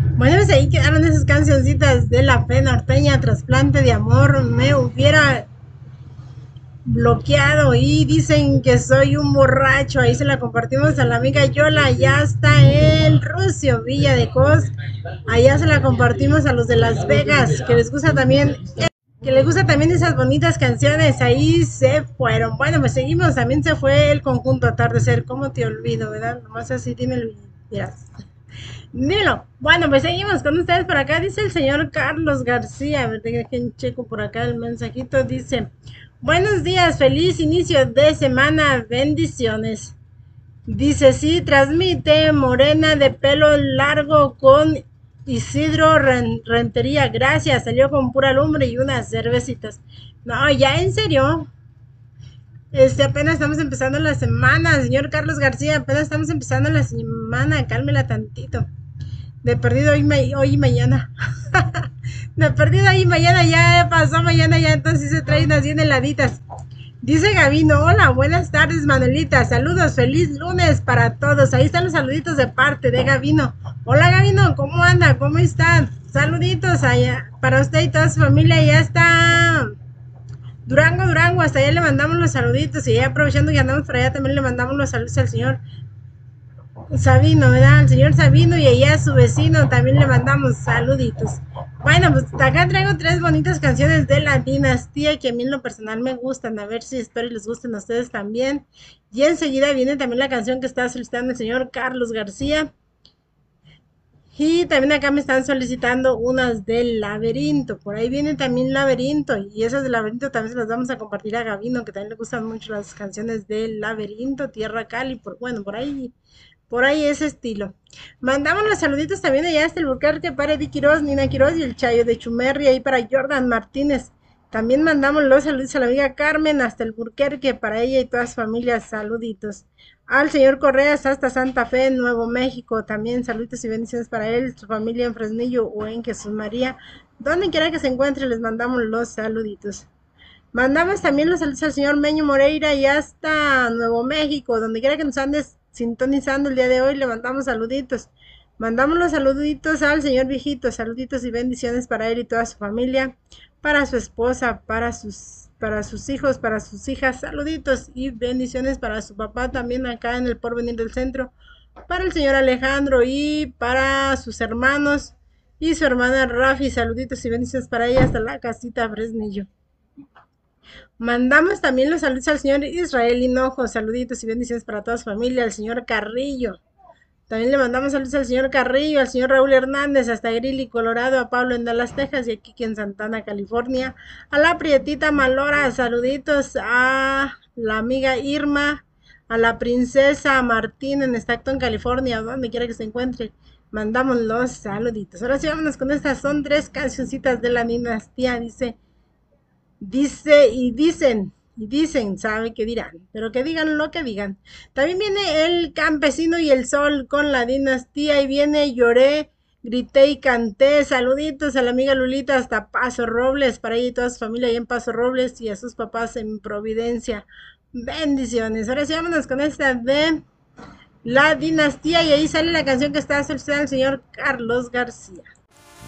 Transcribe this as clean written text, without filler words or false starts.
Bueno, pues ahí quedaron esas cancioncitas de la fe norteña, trasplante de amor. Me hubiera bloqueado y dicen que soy un borracho. Ahí se la compartimos a la amiga Yola. Ya está el Rucio Villa de Cos. Allá se la compartimos a los de Las Vegas, que les gusta también. Que les gusta también esas bonitas canciones, ahí se fueron. Bueno, pues seguimos, también se fue el conjunto Atardecer, ¿cómo te olvido, verdad? Nomás así, dímelo y dirás. Dilo. Bueno, pues seguimos con ustedes por acá. Dice el señor Carlos García. A ver, dejen checo por acá el mensajito. Dice: buenos días, feliz inicio de semana, bendiciones. Dice: sí, transmite morena de pelo largo con Isidro Rentería. Gracias, salió con pura lumbre y unas cervecitas. No, ya en serio. Apenas estamos empezando la semana, señor Carlos García. Apenas estamos empezando la semana. Cálmela tantito. De perdido hoy y mañana. De perdido hoy y mañana, ya pasó mañana, ya entonces se traen unas bien heladitas. Dice Gavino: hola, buenas tardes Manuelita, saludos, feliz lunes para todos. Ahí están los saluditos de parte de Gavino. Hola Gavino, ¿cómo anda? ¿Cómo están? Saluditos allá para usted y toda su familia. Ya está Durango, Durango, hasta allá le mandamos los saluditos. Y ya aprovechando que andamos por allá, también le mandamos los saludos al señor Sabino, ¿verdad? Al señor Sabino, y allá a su vecino también le mandamos saluditos. Bueno, pues acá traigo tres bonitas canciones de la dinastía que a mí en lo personal me gustan. A ver si espero y les gusten a ustedes también. Y enseguida viene también la canción que está solicitando el señor Carlos García. Y también acá me están solicitando unas del laberinto. Por ahí viene también laberinto. Y esas del laberinto también se las vamos a compartir a Gavino, que también le gustan mucho las canciones del laberinto, Tierra Cali. Bueno, por ahí ese estilo. Mandamos los saluditos también allá hasta el Burquerque para Eddie Quiroz, Nina Quiroz y el Chayo de Chumerri, ahí para Jordan Martínez. También mandamos los saludos a la amiga Carmen hasta el Burquerque para ella y todas sus familias. Saluditos. Al señor Correas hasta Santa Fe, Nuevo México. También saluditos y bendiciones para él, su familia en Fresnillo o en Jesús María. Donde quiera que se encuentre, les mandamos los saluditos. Mandamos también los saludos al señor Meño Moreira y hasta Nuevo México, donde quiera que nos andes sintonizando el día de hoy, le mandamos saluditos. Mandamos los saluditos al señor viejito, saluditos y bendiciones para él y toda su familia, para su esposa, para sus hijos, para sus hijas, saluditos y bendiciones para su papá también acá en el Porvenir del Centro, para el señor Alejandro y para sus hermanos y su hermana Rafi, saluditos y bendiciones para ella hasta la casita Fresnillo. Mandamos también los saludos al señor Israel Hinojo, saluditos y bendiciones para toda su familia, al señor Carrillo. También le mandamos saludos al señor Carrillo, al señor Raúl Hernández, hasta Greeley, Colorado, a Pablo en Dallas, Texas, y aquí en Santana, California. A la Prietita Malora, saluditos a la amiga Irma, a la princesa Martín en Stockton, California, donde quiera que se encuentre. Mandamos los saluditos. Ahora sí, vámonos con estas. Son tres cancioncitas de la dinastía, dicen, sabe que dirán, pero que digan lo que digan. También viene el campesino y el sol con la dinastía y viene lloré, grité y canté. Saluditos a la amiga Lulita hasta Paso Robles, para ella y toda su familia ahí en Paso Robles y a sus papás en Providencia. Bendiciones. Ahora sí, vámonos con esta de la dinastía y ahí sale la canción que está solicitando el señor Carlos García.